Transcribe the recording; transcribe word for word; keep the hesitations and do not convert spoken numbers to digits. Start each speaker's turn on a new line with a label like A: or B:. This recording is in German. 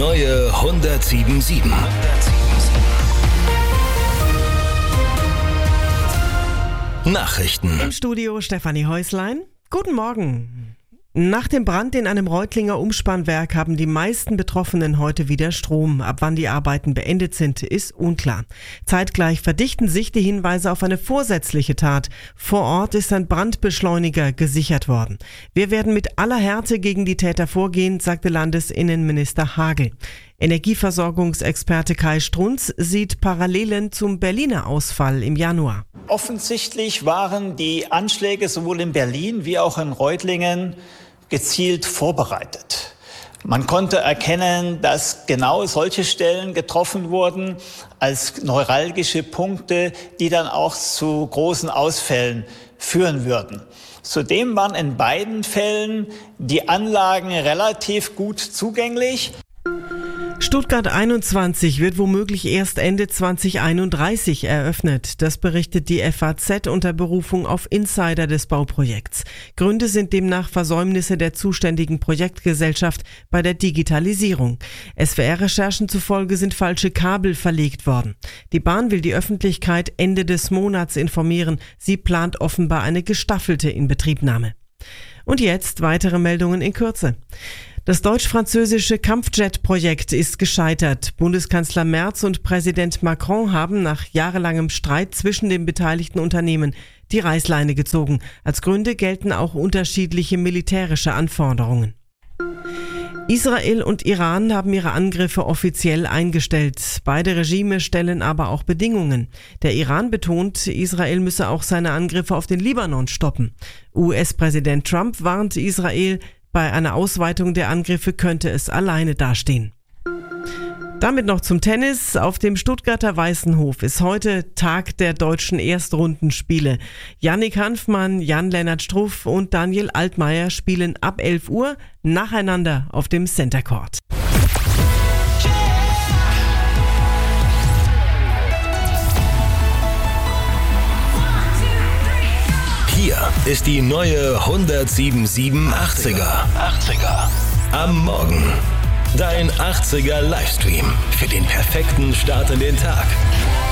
A: neue hundertsieben Komma sieben. Nachrichten.
B: Im Studio Stefanie Häuslein. Guten Morgen. Nach dem Brand in einem Reutlinger Umspannwerk haben die meisten Betroffenen heute wieder Strom. Ab wann die Arbeiten beendet sind, ist unklar. Zeitgleich verdichten sich die Hinweise auf eine vorsätzliche Tat. Vor Ort ist ein Brandbeschleuniger gesichert worden. Wir werden mit aller Härte gegen die Täter vorgehen, sagte Landesinnenminister Hagel. Energieversorgungsexperte Kai Strunz sieht Parallelen zum Berliner Ausfall im Januar.
C: Offensichtlich waren die Anschläge sowohl in Berlin wie auch in Reutlingen gezielt vorbereitet. Man konnte erkennen, dass genau solche Stellen getroffen wurden als neuralgische Punkte, die dann auch zu großen Ausfällen führen würden. Zudem waren in beiden Fällen die Anlagen relativ gut zugänglich.
B: Stuttgart einundzwanzig wird womöglich erst Ende zwanzig einunddreißig eröffnet. Das berichtet die F A Z unter Berufung auf Insider des Bauprojekts. Gründe sind demnach Versäumnisse der zuständigen Projektgesellschaft bei der Digitalisierung. S W R-Recherchen zufolge sind falsche Kabel verlegt worden. Die Bahn will die Öffentlichkeit Ende des Monats informieren. Sie plant offenbar eine gestaffelte Inbetriebnahme. Und jetzt weitere Meldungen in Kürze. Das deutsch-französische Kampfjet-Projekt ist gescheitert. Bundeskanzler Merz und Präsident Macron haben nach jahrelangem Streit zwischen den beteiligten Unternehmen die Reißleine gezogen. Als Gründe gelten auch unterschiedliche militärische Anforderungen. Israel und Iran haben ihre Angriffe offiziell eingestellt. Beide Regime stellen aber auch Bedingungen. Der Iran betont, Israel müsse auch seine Angriffe auf den Libanon stoppen. U S-Präsident Trump warnt Israel, bei einer Ausweitung der Angriffe könnte es alleine dastehen. Damit noch zum Tennis. Auf dem Stuttgarter Weißenhof ist heute Tag der deutschen Erstrundenspiele. Yannick Hanfmann, Jan-Lennart Struff und Daniel Altmaier spielen ab elf Uhr nacheinander auf dem Center Court.
A: Hier ist die neue hundertsieben Komma sieben achtziger. Am Morgen. Dein achtziger Livestream für den perfekten Start in den Tag.